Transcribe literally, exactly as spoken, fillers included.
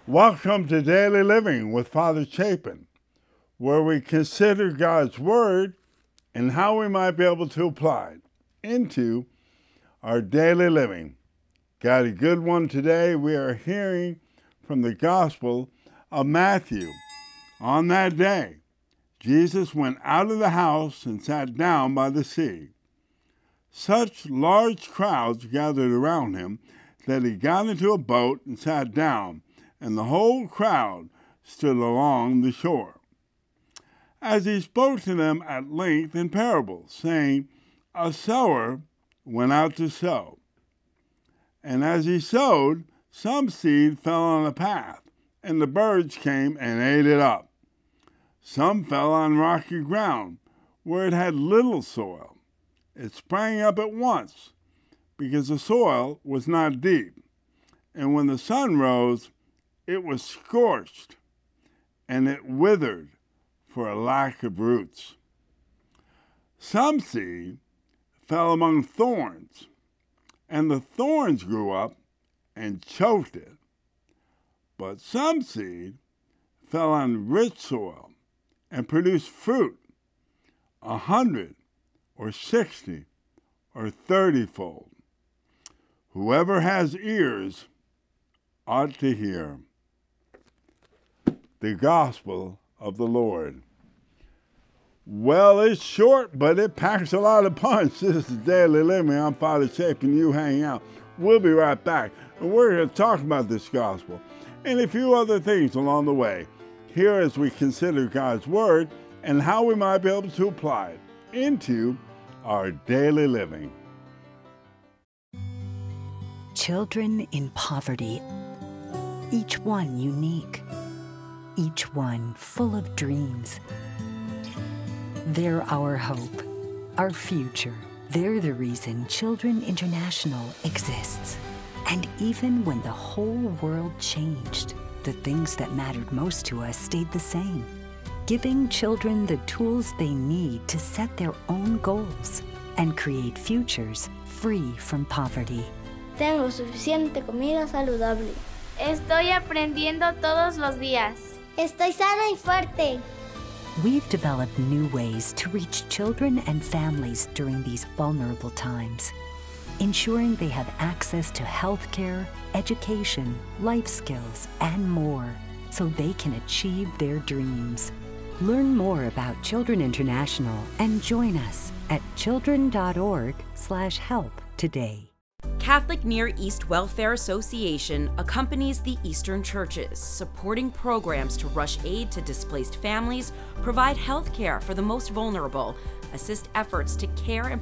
Welcome to Daily Living with Father Chapin, where we consider God's Word and how we might be able to apply it into our daily living. Got a good one today. We are hearing from the Gospel of Matthew. On that day, Jesus went out of the house and sat down by the sea. Such large crowds gathered around him that he got into a boat and sat down, and the whole crowd stood along the shore. As he spoke to them at length in parables, saying, A sower went out to sow. And as he sowed, some seed fell on a path, and the birds came and ate it up. Some fell on rocky ground, where it had little soil. It sprang up at once, because the soil was not deep. And when the sun rose, it was scorched, and it withered for a lack of roots. Some seed fell among thorns, and the thorns grew up and choked it. But some seed fell on rich soil and produced fruit, a hundred or sixty or thirty-fold. Whoever has ears ought to hear. The Gospel of the Lord. Well, it's short, but it packs a lot of punch. This is Daily Living. I'm Father Chapin. You hang out. We'll be right back, and we're going to talk about this Gospel and a few other things along the way here as we consider God's Word and how we might be able to apply it into our daily living. Children in poverty, each one unique, each one full of dreams. They're our hope, our future. They're the reason Children International exists. And even when the whole world changed, the things that mattered most to us stayed the same, giving children the tools they need to set their own goals and create futures free from poverty. Tengo suficiente comida saludable. Estoy aprendiendo todos los días. Estoy sana y fuerte. We've developed new ways to reach children and families during these vulnerable times, ensuring they have access to healthcare, education, life skills, and more, so they can achieve their dreams. Learn more about Children International and join us at children dot org slash help today. Catholic Near East Welfare Association accompanies the Eastern churches, supporting programs to rush aid to displaced families, provide health care for the most vulnerable, assist efforts to care and